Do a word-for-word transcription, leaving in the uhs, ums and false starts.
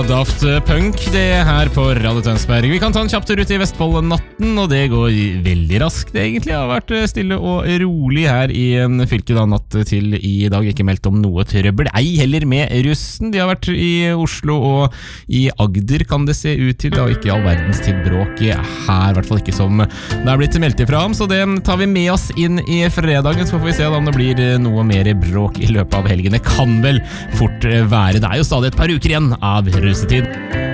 Daft Punk, det her på Radio Tønsberg. Vi kan ta en kjapp tur ut i Vestfold-natten, og det går veldig raskt egentlig. Det har vært stille og rolig her i fylket da, natt til i dag. Ikke meldt om noe trøbbel, ei heller med russen. De har vært i Oslo og i Agder, kan det se ut til. Det har ikke all verdens til bråk her, i hvert fall ikke som det er blitt meldt ifra om. Så det tar vi med oss inn i fredagen, så får vi se da om det blir noe mer bråk i løpet av helgen. Det kan vel fort være. Det er jo stadig et par uker igjen av russetid.